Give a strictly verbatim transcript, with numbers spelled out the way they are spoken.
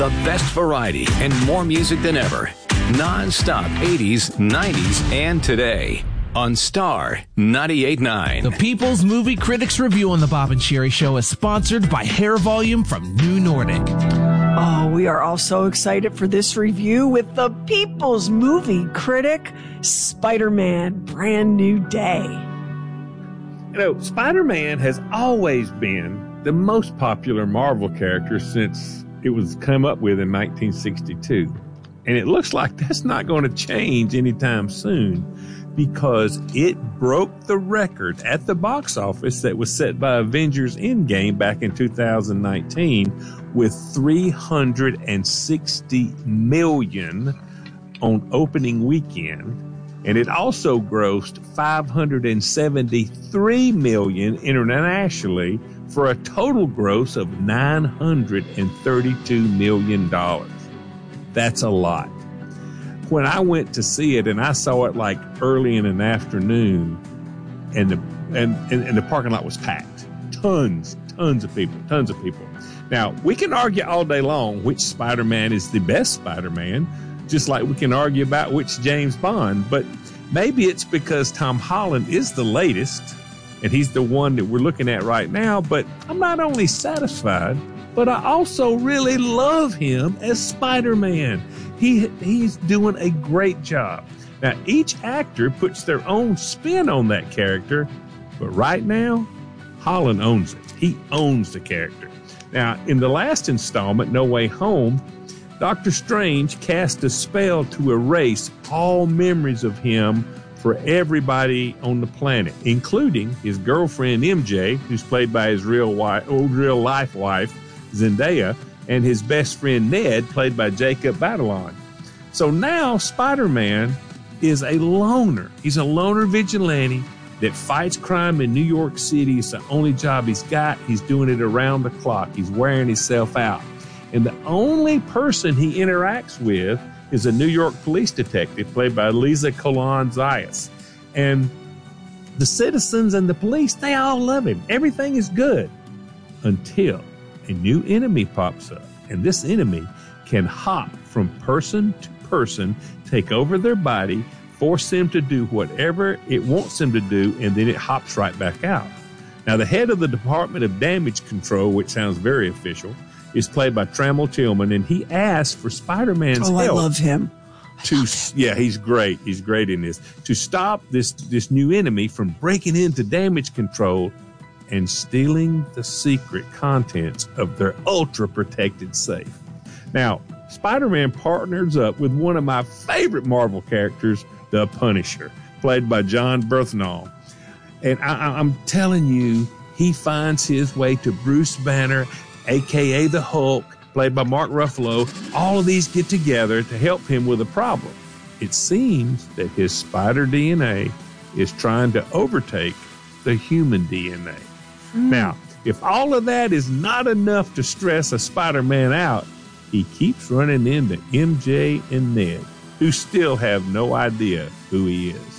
The best variety and more music than ever. Non-stop eighties, nineties, and today on Star ninety-eight point nine. The People's Movie Critics Review on the Bob and Sherry Show is sponsored by Hair Volume from New Nordic. Oh, we are all so excited for this review with the People's Movie Critic, Spider-Man Brand New Day. You know, Spider-Man has always been the most popular Marvel character since it was come up with in nineteen sixty-two. And it looks like that's not going to change anytime soon because it broke the record at the box office that was set by Avengers Endgame back in two thousand nineteen with three hundred sixty million dollars on opening weekend. And it also grossed five hundred seventy-three million dollars internationally for a total gross of nine hundred thirty-two million dollars. That's a lot. When I went to see it, and I saw it like early in an afternoon, and the and, and, and the parking lot was packed. Tons, tons of people, tons of people. Now, we can argue all day long which Spider-Man is the best Spider-Man, just like we can argue about which James Bond, but maybe it's because Tom Holland is the latest, and he's the one that we're looking at right now, but I'm not only satisfied, but I also really love him as Spider-Man. He he's doing a great job. Now, each actor puts their own spin on that character, but right now, Holland owns it. He owns the character. Now, in the last installment, No Way Home, Doctor Strange cast a spell to erase all memories of him for everybody on the planet, including his girlfriend M J, who's played by his real wife, old real life wife, Zendaya, and his best friend Ned, played by Jacob Batalon. So now Spider-Man is a loner. He's a loner vigilante that fights crime in New York City. It's the only job he's got. He's doing it around the clock. He's wearing himself out. And the only person he interacts with is a New York police detective played by Lisa Colon-Zayas. And the citizens and the police, they all love him. Everything is good until a new enemy pops up, and this enemy can hop from person to person, take over their body, force them to do whatever it wants them to do, and then it hops right back out. Now, the head of the Department of Damage Control, which sounds very official, is played by Trammell Tillman, and he asked for Spider-Man's oh, help. I love him. To, yeah, he's great. He's great in this. To stop this, this new enemy from breaking into damage control and stealing the secret contents of their ultra-protected safe. Now, Spider-Man partners up with one of my favorite Marvel characters, the Punisher, played by John Bernthal. And I, I'm telling you, he finds his way to Bruce Banner, a k a the Hulk, played by Mark Ruffalo. All of these get together to help him with a problem. It seems that his spider D N A is trying to overtake the human D N A. Mm. Now, if all of that is not enough to stress a Spider-Man out, he keeps running into M J and Ned, who still have no idea who he is.